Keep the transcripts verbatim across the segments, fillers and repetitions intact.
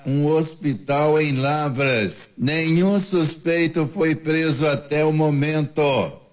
um hospital em Lavras. Nenhum suspeito foi preso até o momento.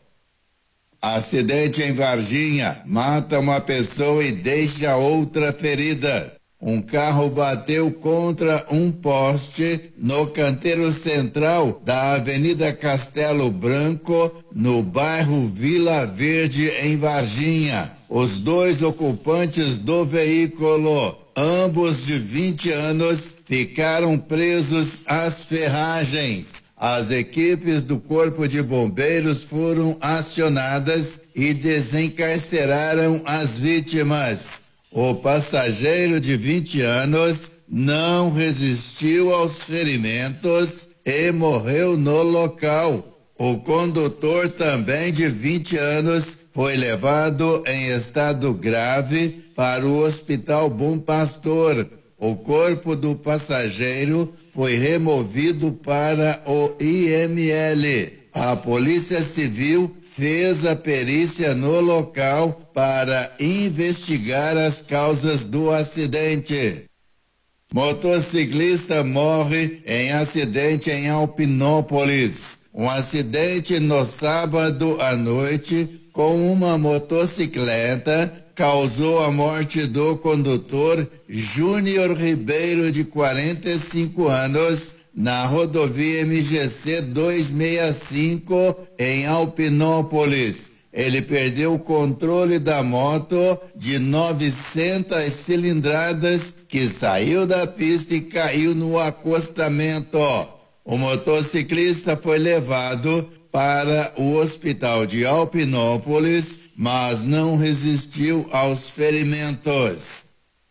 Acidente em Varginha, mata uma pessoa e deixa outra ferida. Um carro bateu contra um poste no canteiro central da Avenida Castelo Branco, no bairro Vila Verde, em Varginha. Os dois ocupantes do veículo, ambos de vinte anos, ficaram presos às ferragens. As equipes do Corpo de Bombeiros foram acionadas e desencarceraram as vítimas. O passageiro de vinte anos não resistiu aos ferimentos e morreu no local. O condutor, também de vinte anos, foi levado em estado grave para o Hospital Bom Pastor. O corpo do passageiro foi removido para o I M L. A Polícia Civil fez a perícia no local para investigar as causas do acidente. Motociclista morre em acidente em Alpinópolis. Um acidente no sábado à noite com uma motocicleta causou a morte do condutor Júnior Ribeiro, de quarenta e cinco anos, na rodovia M G C duzentos e sessenta e cinco, em Alpinópolis. Ele perdeu o controle da moto de novecentas cilindradas que saiu da pista e caiu no acostamento. O motociclista foi levado para o hospital de Alpinópolis, mas não resistiu aos ferimentos.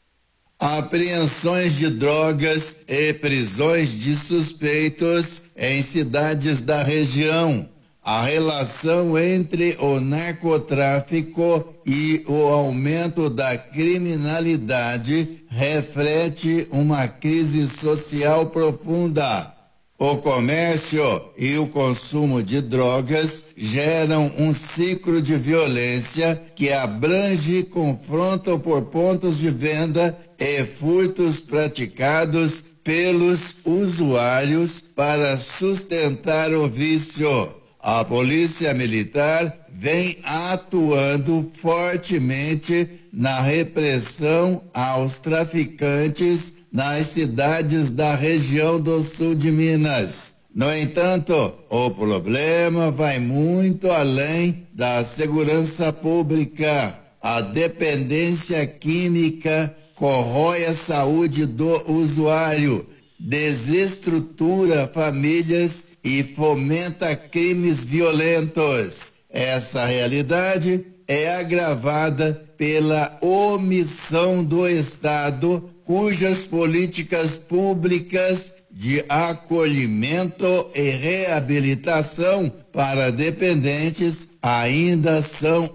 Apreensões de drogas e prisões de suspeitos em cidades da região. A relação entre o narcotráfico e o aumento da criminalidade reflete uma crise social profunda. O comércio e o consumo de drogas geram um ciclo de violência que abrange confronto por pontos de venda e furtos praticados pelos usuários para sustentar o vício. A Polícia Militar vem atuando fortemente na repressão aos traficantes nas cidades da região do sul de Minas. No entanto, o problema vai muito além da segurança pública. A dependência química corrói a saúde do usuário, desestrutura famílias e fomenta crimes violentos. Essa realidade é agravada pela omissão do Estado, cujas políticas públicas de acolhimento e reabilitação para dependentes ainda são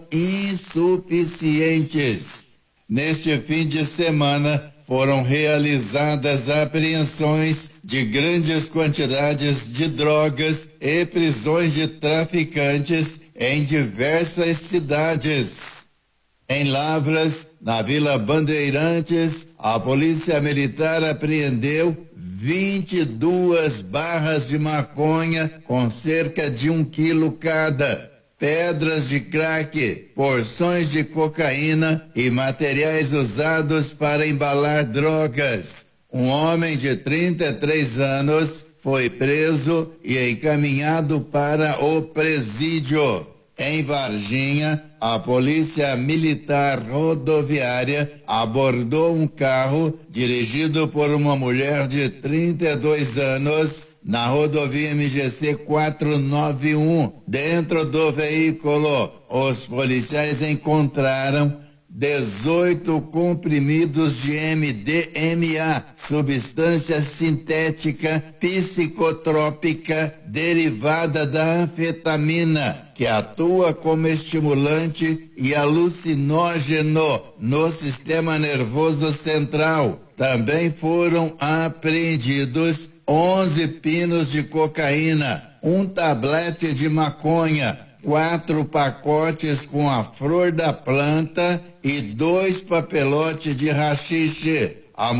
insuficientes. Neste fim de semana, foram realizadas apreensões de grandes quantidades de drogas e prisões de traficantes em diversas cidades. Em Lavras, na Vila Bandeirantes, a Polícia Militar apreendeu vinte e duas barras de maconha com cerca de um quilo cada, pedras de crack, porções de cocaína e materiais usados para embalar drogas. Um homem de trinta e três anos foi preso e encaminhado para o presídio. Em Varginha, a Polícia Militar Rodoviária abordou um carro dirigido por uma mulher de trinta e dois anos na rodovia M G C quatrocentos e noventa e um. Dentro do veículo, os policiais encontraram dezoito comprimidos de M D M A, substância sintética psicotrópica derivada da anfetamina, que atua como estimulante e alucinógeno no sistema nervoso central. Também foram apreendidos onze pinos de cocaína, um tablete de maconha, quatro pacotes com a flor da planta e dois papelotes de haxixe.